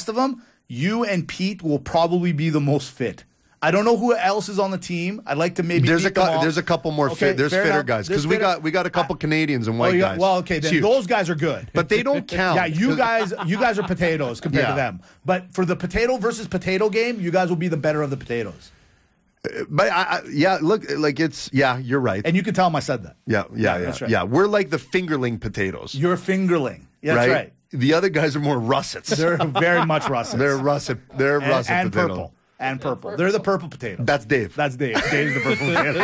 rest of them, you and Pete will probably be the most fit. I don't know who else is on the team. I'd like to maybe there's a couple more fitter guys because we got a couple Canadians and white guys. Well, okay, then those guys are good, but they don't count. Yeah, you guys are potatoes compared to them. But for the potato versus potato game, you guys will be the better of the potatoes. But look, like you're right, and you can tell him I said that. Yeah, that's right. Yeah, we're like the fingerling potatoes. You're a fingerling. Yeah, that's right. The other guys are more russets. They're very much russets. They're russet. They're russet and potato. Purple. And purple. They're the purple potato. That's Dave. Dave's the purple potato.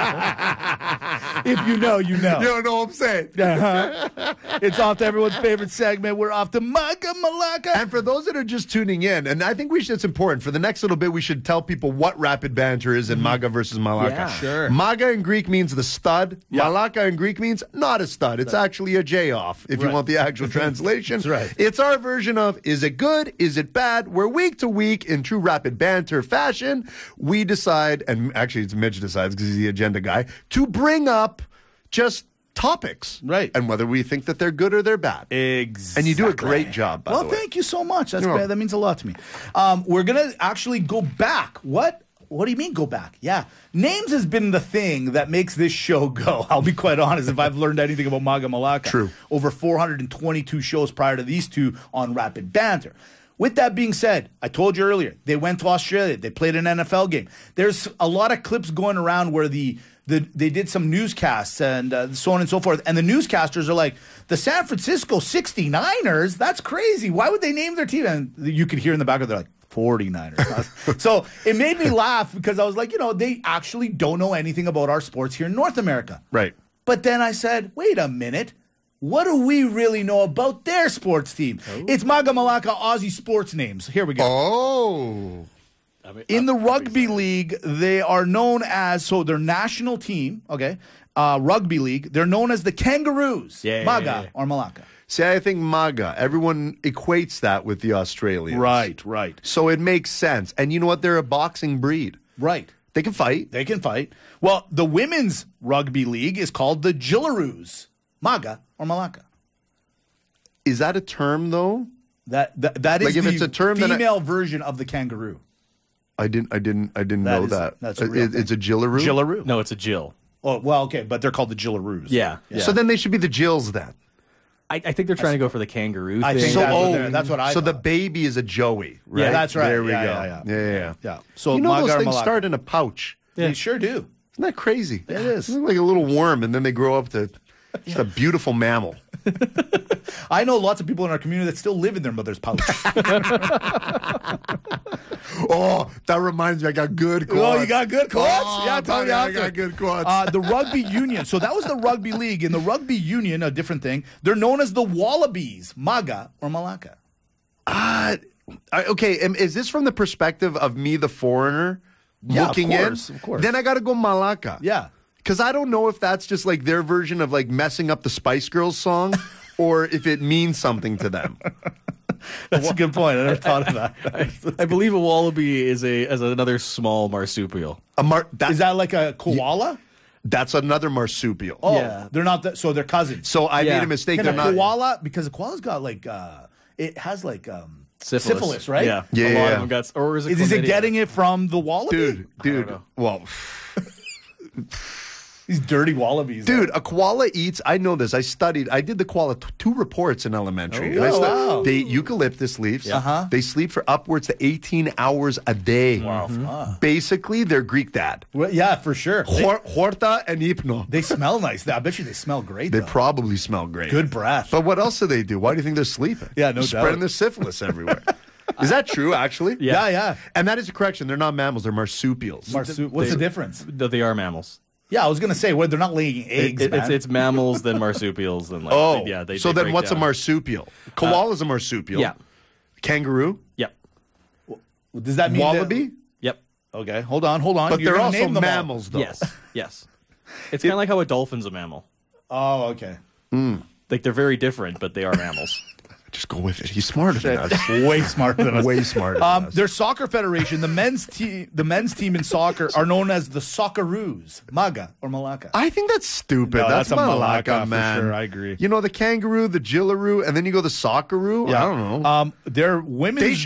If you know, you know. You don't know what I'm saying. It's off to everyone's favorite segment. We're off to Maga Malaka. And for those that are just tuning in, and I think it's important, for the next little bit, we should tell people what rapid banter is in Maga versus Malaka. Yeah, sure. Maga in Greek means the stud. Yeah. Malaka in Greek means not a stud. It's actually a J off, if you want the actual translation. That's right. It's our version of, is it good? Is it bad? Where week to week, in true rapid banter fashion, we decide, and actually it's Mitch decides because he's the agenda guy, to bring up just topics. Right. And whether we think that they're good or they're bad. Exactly. And you do a great job, by the way. Well, thank you so much. That means a lot to me. We're going to actually go back. What do you mean go back? Yeah. Names has been the thing that makes this show go. I'll be quite honest, if I've learned anything about Maga Malaka. True. Over 422 shows prior to these two on Rapid Banter. With that being said, I told you earlier, they went to Australia. They played an NFL game. There's a lot of clips going around where they did some newscasts and so on and so forth. And the newscasters are like, the San Francisco 69ers? That's crazy. Why would they name their team? And you could hear in the background, they're like, 49ers. So it made me laugh because I was like, they actually don't know anything about our sports here in North America. Right. But then I said, wait a minute. What do we really know about their sports team? Oh. It's Maga Malaka Aussie sports names. Here we go. Oh. In the rugby league, they are known as, so their national team, okay, rugby league, they're known as the Kangaroos. Yeah, Maga or Malaka. See, I think Maga, everyone equates that with the Australians. Right. So it makes sense. And you know what? They're a boxing breed. Right. They can fight. Well, the women's rugby league is called the Jillaroos. Maga or Malaka. Is that a term, though? That is if the it's a term female version of the kangaroo. I didn't know that. That's a real thing. It's a Jillaroo? Jillaroo. No, it's a Jill. Oh, well, okay, but they're called the Jillaroos. Yeah. So then they should be the Jills then. I think they're trying to go for the kangaroo I thing. think that's what I So thought. the baby is a Joey, right? Yeah, that's right. There we Yeah, go. Yeah. So you know Maga those or things Malaka? start in a pouch. They sure do. Isn't that crazy? It is. It's like a little worm, and then they grow up to just a beautiful mammal. I know lots of people in our community that still live in their mother's pouch. Oh, that reminds me. I got good quotes. Oh, you got good quotes? Oh, yeah, tell me I after. got good quotes. The rugby union. So that was the rugby league. In the rugby union, a different thing. They're known as the Wallabies. Maga or Malaka? Okay, is this from the perspective of me, the foreigner, looking of course. in? Then I got to go Malaka. Yeah. Because I don't know if that's just like their version of like messing up the Spice Girls song or if it means something to them. That's a good point. I never thought of that. I believe a wallaby is another small marsupial. Is that like a koala? That's another marsupial. Oh, Yeah. they're not. So they're cousins. So I Yeah. made a mistake. Can They're a not. koala, because a koala's got like it has like Syphilis, right? Yeah, Yeah, a lot yeah. of them got. Or is it? Is it chlamydia? getting it from the wallaby? Dude. Well, These dirty wallabies. dude, a koala eats. I know this. I did the koala 2 reports in elementary. Oh, And I wow. They eat eucalyptus leaves. Uh-huh. They sleep for upwards to 18 hours a day. Wow. Basically, they're Greek dad. Well, yeah, for sure. Horta and hypno. They smell nice. I bet you they smell great. They though. probably smell great. Good breath. But what else do they do? Why do you think they're sleeping? Yeah, no Spreading doubt. their syphilis everywhere. Is that true, actually? Yeah. And that is a correction. They're not mammals. They're marsupials. What's the difference? They are mammals. Yeah, I was gonna say, they're not laying eggs. man. It's mammals, then marsupials, then They so then break what's down. a marsupial? Koala's a marsupial. Yeah. Kangaroo? Yep. Does that mean Wallaby? Yep. Okay, hold on. But You're they're gonna also name them all. mammals, though. Yes. It's kind of like how a dolphin's a mammal. Oh, okay. Like they're very different, but they are mammals. Just go with it. He's smarter than us. Way smarter than us. Way smarter than us. Their soccer federation, the men's team in soccer, are known as the Socceroos. Maga or Malaka? I think that's stupid. No, that's that's a Malaka Malaka, for man. sure. I agree. You know, the kangaroo, the Jillaroo, and then you go the Socceroo? I don't know. Their women's They